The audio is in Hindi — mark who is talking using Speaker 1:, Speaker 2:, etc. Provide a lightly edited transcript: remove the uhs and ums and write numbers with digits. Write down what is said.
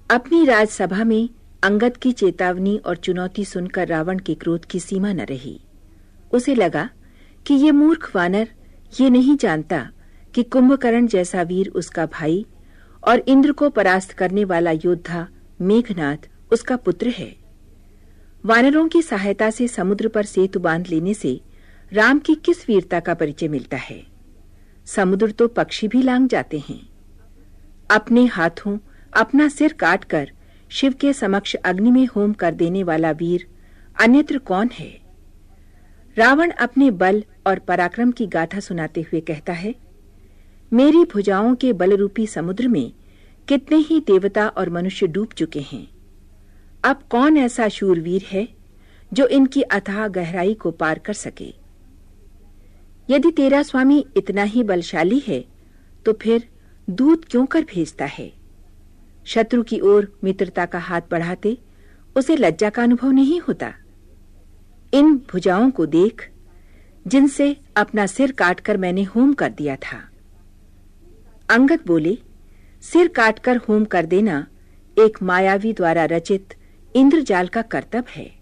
Speaker 1: अपनी राजसभा में अंगद की चेतावनी और चुनौती सुनकर रावण के क्रोध की सीमा न रही। उसे लगा कि ये मूर्ख वानर ये नहीं जानता कि कुंभकर्ण जैसा वीर उसका भाई और इंद्र को परास्त करने वाला योद्धा मेघनाद उसका पुत्र है। वानरों की सहायता से समुद्र पर सेतु बांध लेने से राम की किस वीरता का परिचय मिलता है। समुद्र तो पक्षी भी लांघ जाते हैं। अपने हाथों अपना सिर काटकर शिव के समक्ष अग्नि में होम कर देने वाला वीर अन्यत्र कौन है। रावण अपने बल और पराक्रम की गाथा सुनाते हुए कहता है, मेरी भुजाओं के बलरूपी समुद्र में कितने ही देवता और मनुष्य डूब चुके हैं। अब कौन ऐसा शूरवीर है जो इनकी अथाह गहराई को पार कर सके। यदि तेरा स्वामी इतना ही बलशाली है तो फिर दूत क्यों कर भेजता है। शत्रु की ओर मित्रता का हाथ बढ़ाते उसे लज्जा का अनुभव नहीं होता। इन भुजाओं को देख जिनसे अपना सिर काटकर मैंने होम कर दिया था। अंगद बोले, सिर काटकर होम कर देना एक मायावी द्वारा रचित इंद्रजाल का कर्तव्य है।